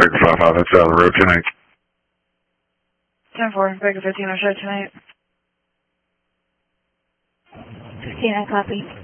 Baker 5-5, that's out of the road tonight. 10-4, Baker 15, I'll show tonight. 16, I copy.